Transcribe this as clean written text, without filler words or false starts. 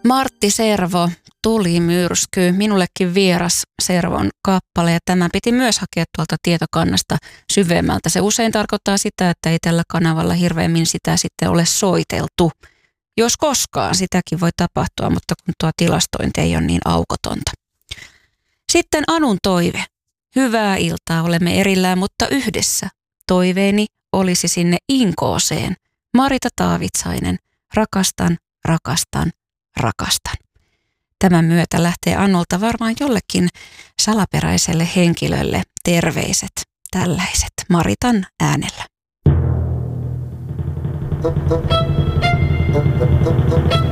Martti Servo, Tulimyrsky, minullekin vieras Servon kappale, ja tämä piti myös hakea tuolta tietokannasta syvemmältä. Se usein tarkoittaa sitä, että ei tällä kanavalla hirveämmin sitä sitten ole soiteltu. Jos koskaan, sitäkin voi tapahtua, mutta kun tuo tilastointi ei ole niin aukotonta. Sitten Anun toive. Hyvää iltaa, olemme erillään, mutta yhdessä. Toiveeni olisi sinne Inkooseen. Marita Taavitsainen, rakastan, rakastan, rakastan. Tämän myötä lähtee Annulta varmaan jollekin salaperäiselle henkilölle terveiset, tällaiset Maritan äänellä.